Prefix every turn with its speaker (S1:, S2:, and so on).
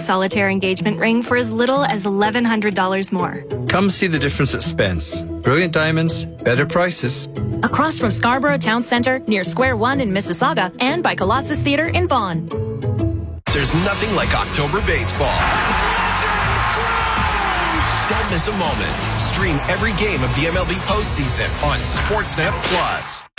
S1: solitaire engagement ring for as little as $1,100 more.
S2: Come see the difference at Spence. Brilliant diamonds, better prices.
S3: Across from Scarborough Town Centre, near Square One in Mississauga, and by Colossus Theatre in Vaughan.
S4: There's nothing like October baseball. Don't miss a moment. Stream every game of the MLB postseason on Sportsnet Plus.